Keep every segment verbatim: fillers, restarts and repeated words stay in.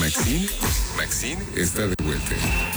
Maxine, Maxine está de vuelta.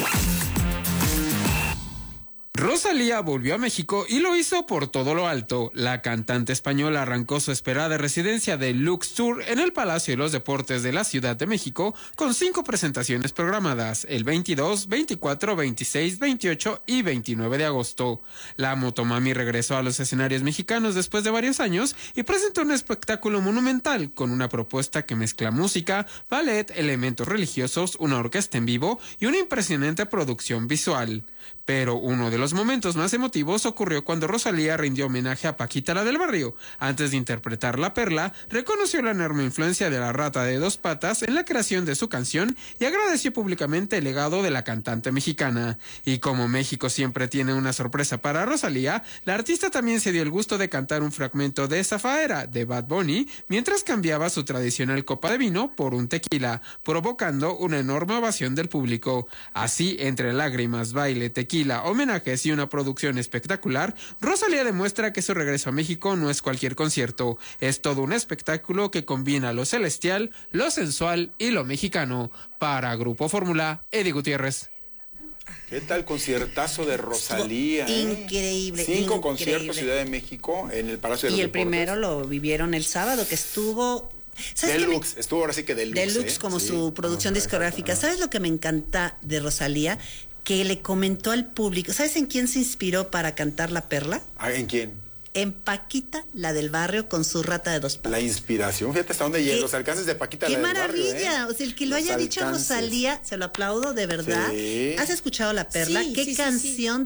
Rosalía volvió a México y lo hizo por todo lo alto. La cantante española arrancó su esperada residencia de Lux Tour en el Palacio de los Deportes de la Ciudad de México con cinco presentaciones programadas el veintidós, veinticuatro, veintiséis, veintiocho y veintinueve de agosto. La Motomami regresó a los escenarios mexicanos después de varios años y presentó un espectáculo monumental con una propuesta que mezcla música, ballet, elementos religiosos, una orquesta en vivo y una impresionante producción visual. Pero uno de los momentos más emotivos ocurrió cuando Rosalía rindió homenaje a Paquita la del Barrio. Antes de interpretar La Perla, reconoció la enorme influencia de la Rata de Dos Patas en la creación de su canción y agradeció públicamente el legado de la cantante mexicana. Y como México siempre tiene una sorpresa para Rosalía, la artista también se dio el gusto de cantar un fragmento de Zafaera de Bad Bunny mientras cambiaba su tradicional copa de vino por un tequila, provocando una enorme ovación del público. Así, entre lágrimas, baile, tequila, homenajes y una producción espectacular, Rosalía demuestra que su regreso a México no es cualquier concierto, es todo un espectáculo que combina lo celestial, lo sensual y lo mexicano. Para Grupo Fórmula, Eddie Gutiérrez. ¿Qué tal conciertazo de Rosalía? Increíble. ¿eh? Cinco increíble. conciertos Ciudad de México en el Palacio de los Y el Deportes. primero lo vivieron el sábado, que estuvo... Deluxe, me... estuvo ahora sí que Deluxe. Deluxe, ¿eh? como sí, su producción discográfica. ¿Sabes lo que me encanta de Rosalía? Que le comentó al público. ¿Sabes en quién se inspiró para cantar La Perla? ¿En quién? En Paquita, la del barrio, con su Rata de Dos Patas. La inspiración, fíjate hasta dónde llegan los alcances de Paquita, la del barrio. ¡Qué maravilla! ¿eh? O sea, el que lo los haya alcances. dicho Rosalía, se lo aplaudo, de verdad. Sí. ¿Has escuchado La Perla? Sí, ¿Qué sí, canción